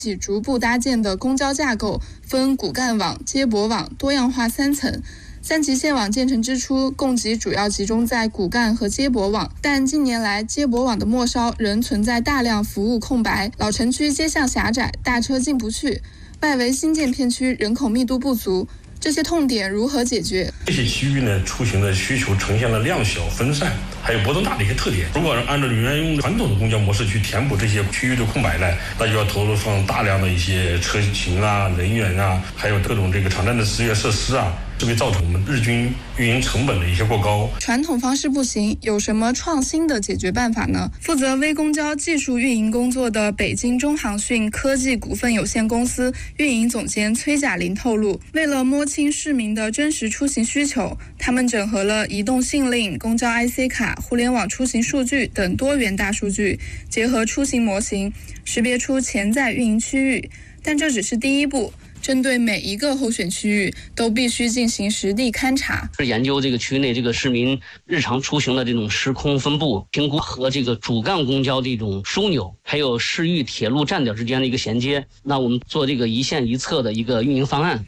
即逐步搭建的公交架构分骨干网、接驳网多样化3层。3级线网建成之初，供给主要集中在骨干和接驳网，但近年来接驳网的末梢仍存在大量服务空白，老城区街巷狭窄，大车进不去，外围新建片区人口密度不足。这些痛点如何解决？ 这些区域呢，出行的需求呈现了量小分散还有波动大的一些特点。如果按照原来用传统的公交模式去填补这些区域的空白呢，那就要投入上大量的一些车型啊、人员啊，还有各种这个场站的资源设施啊，这会造成我们日均运营成本的一些过高。 传统方式不行，有什么创新的解决办法呢？负责微公交技术运营工作的北京中航讯科技股份有限公司运营总监崔甲林透露，为了摸清市民的真实出行需求，他们整合了移动信令、公交 IC 卡、互联网出行数据等多元大数据，结合出行模型，识别出潜在运营区域。但这只是第一步，针对每一个候选区域都必须进行实地勘察， 研究这个区内这个市民日常出行的这种时空分布，评估和这个主干公交的一种枢纽，还有市域铁路站点之间的一个衔接。那我们做这个一线一策的一个运营方案。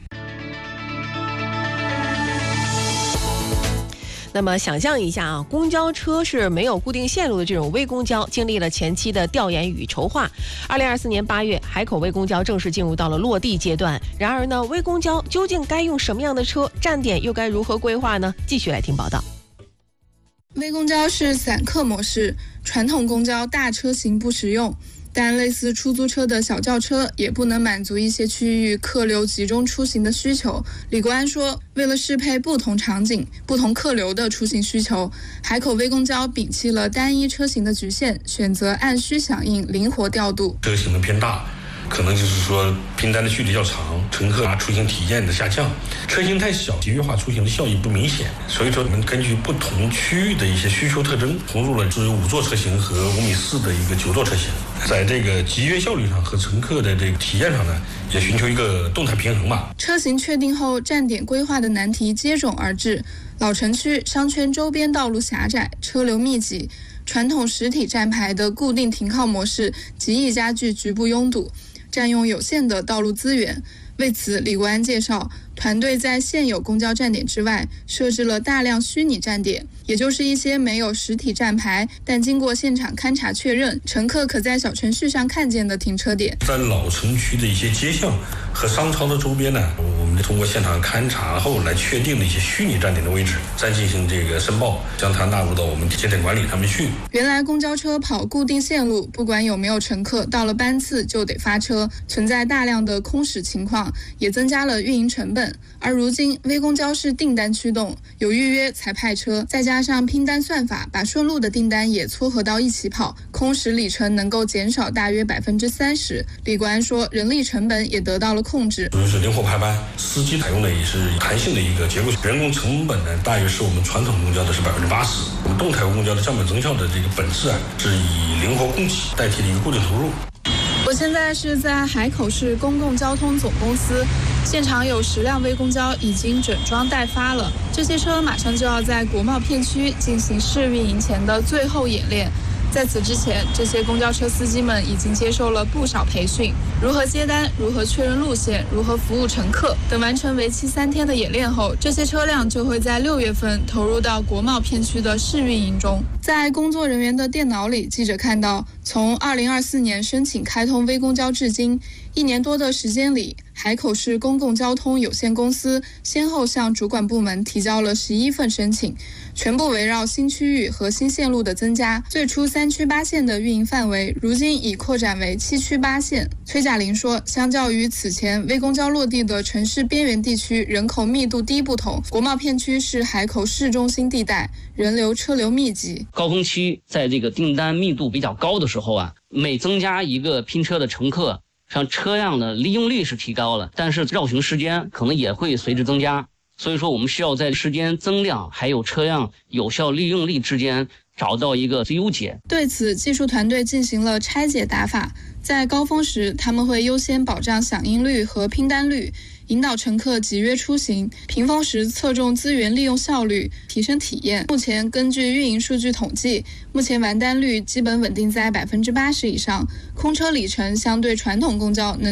那么想象一下啊，公交车是没有固定线路的这种微公交，经历了前期的调研与筹划。2024年8月，海口微公交正式进入到了落地阶段。然而呢，微公交究竟该用什么样的车，站点又该如何规划呢？继续来听报道。 微公交是散客模式，传统公交大车型不实用。但类似出租车的小轿车也不能满足一些区域客流集中出行的需求。李国安说，为了适配不同场景、不同客流的出行需求，海口微公交摒弃了单一车型的局限，选择按需响应，灵活调度。 车型的偏大，可能就是说拼单的距离较长，乘客出行体验的下降；车型太小，集约化出行的效益不明显。所以说，我们根据不同区域的一些需求特征，投入了只有5座车型和5.4米的一个9座车型。在这个集约效率上和乘客的这个体验上呢，也寻求一个动态平衡吧。 车型确定后，站点规划的难题接踵而至。老城区商圈周边道路狭窄，车流密集，传统实体站牌的固定停靠模式极易加剧局部拥堵，占用有限的道路资源。为此，李国安介绍，团队在现有公交站点之外设置了大量虚拟站点，也就是一些没有实体站牌，但经过现场勘查确认，乘客可在小程序上看见的停车点。 在老城区的一些街巷和商超的周边呢，我们通过现场勘查后来确定的一些虚拟站点的位置，再进行这个申报，将它纳入到我们节点管理上面去。 原来公交车跑固定线路，不管有没有乘客，到了班次就得发车，存在大量的空驶情况，也增加了运营成本。而如今微公交是订单驱动，有预约才派车，再加上拼单算法，把顺路的订单也撮合到一起跑，空驶里程能够减少大约30%。李国安说，人力成本也得到了控制， 就是灵活排班，司机采用的也是弹性的一个结构，人工成本呢大约是我们传统公交的是80%。我们动态公交的降本增效的这个本质啊，是以灵活供给代替了一个固定投入。 我现在是在海口市公共交通总公司，现场有10辆微公交已经整装待发了，这些车马上就要在国贸片区进行试运营前的最后演练。在此之前，这些公交车司机们已经接受了不少培训，如何接单，如何确认路线，如何服务乘客。等完成为期3天的演练后，这些车辆就会在6月份投入到国贸片区的试运营中。在工作人员的电脑里，记者看到，从2024年申请开通微公交至今1年多的时间里，海口市公共交通有限公司先后向主管部门提交了11份申请，全部围绕新区域和新线路的增加。最初3区8线的运营范围，如今已扩展为7区8线。崔甲林说，相较于此前微公交落地的城市边缘地区人口密度低不同，国贸片区是海口市中心地带，人流车流密集。 高峰期在这个订单密度比较高的时候啊，每增加一个拼车的乘客，像车辆的利用率是提高了，但是绕行时间可能也会随之增加。所以说我们需要在时间增量还有车辆有效利用率之间找到一个最优解。 对此，技术团队进行了拆解打法，在高峰时他们会优先保障响应率和拼单率，引导乘客集约出行；平峰时侧重资源利用效率，提升体验。目前根据运营数据统计，目前完单率基本稳定在80%以上，空车里程相对传统公交能